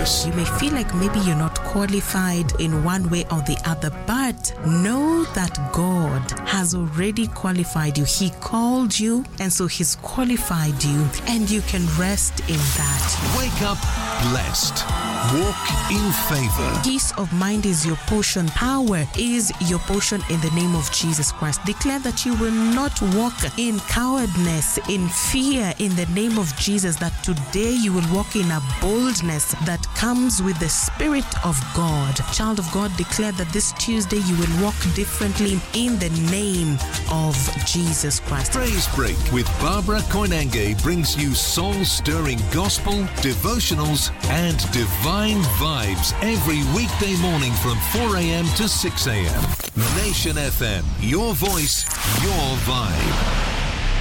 Jesus. You may feel like maybe you're not qualified in one way or the other, but know that God has already qualified you. He called you, and so He's qualified you, and you can rest in that. Wake up blessed. Walk in favor. Peace of mind is your portion. Power is your portion in the name of Jesus Christ. Declare that you will not walk in cowardness, in fear, in the name of Jesus, that today you will walk in a boldness that comes with the Spirit of God. Child of God, declare that this Tuesday you will walk differently in the name of Jesus Christ. Praise Break with Barbara Koinange brings you soul-stirring gospel, devotionals, and divine vibes every weekday morning from 4 a.m. to 6 a.m. Nation FM, your voice, your vibe.